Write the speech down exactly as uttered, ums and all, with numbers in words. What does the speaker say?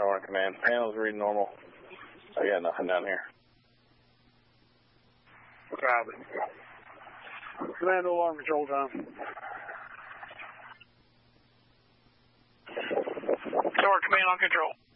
Tower Command. Panel's reading normal. I got nothing down here. Copy. Command alarm control time. Tower Command on control.